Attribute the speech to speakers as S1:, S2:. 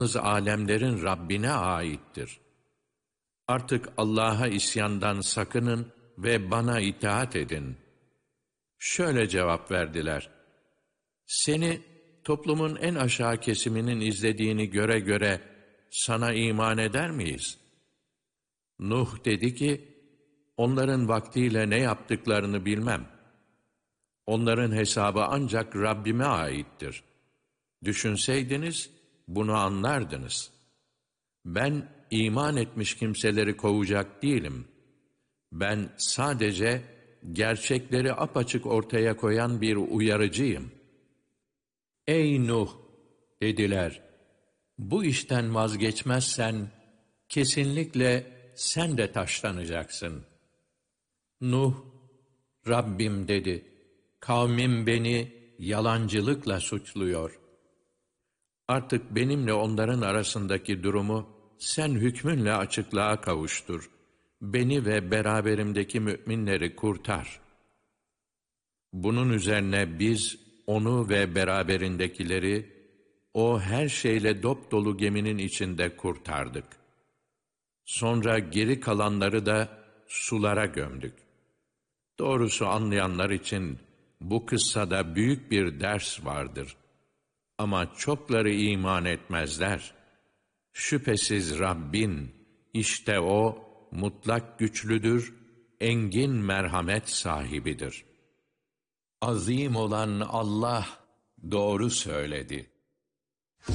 S1: alemlerin Rabbine aittir. Artık Allah'a isyandan sakının ve bana itaat edin. Şöyle cevap verdiler: Seni toplumun en aşağı kesiminin izlediğini göre göre sana iman eder miyiz? Nuh dedi ki, onların vaktiyle ne yaptıklarını bilmem. Onların hesabı ancak Rabbime aittir. Düşünseydiniz bunu anlardınız. Ben iman etmiş kimseleri kovacak değilim. Ben sadece gerçekleri apaçık ortaya koyan bir uyarıcıyım. Ey Nuh! Dediler, bu işten vazgeçmezsen kesinlikle sen de taşlanacaksın. Nuh, Rabbim dedi, kavmim beni yalancılıkla suçluyor. Artık benimle onların arasındaki durumu sen hükmünle açıklığa kavuştur. Beni ve beraberimdeki müminleri kurtar. Bunun üzerine biz onu ve beraberindekileri o her şeyle dopdolu geminin içinde kurtardık. Sonra geri kalanları da sulara gömdük. Doğrusu anlayanlar için bu kıssada büyük bir ders vardır. Ama çokları iman etmezler. Şüphesiz Rabbin, işte O, mutlak güçlüdür, engin merhamet sahibidir. Azim olan Allah doğru söyledi.